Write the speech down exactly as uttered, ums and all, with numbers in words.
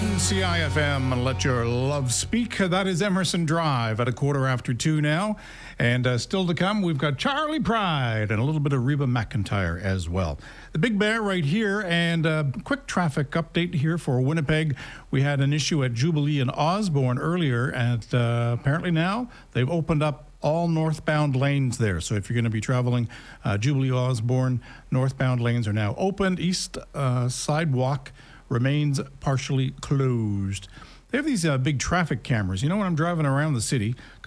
C I F M, and let your love speak. That is Emerson Drive at a quarter after two now. And uh, still to come, we've got Charlie Pride and a little bit of Reba McEntire as well. The Big Bear right here, and a quick traffic update here for Winnipeg. We had an issue at Jubilee and Osborne earlier, and uh, apparently now they've opened up all northbound lanes there. So if you're going to be traveling uh, Jubilee Osborne, northbound lanes are now open. East uh, sidewalk remains partially closed. They have these uh, big traffic cameras. You know, when I'm driving around the city,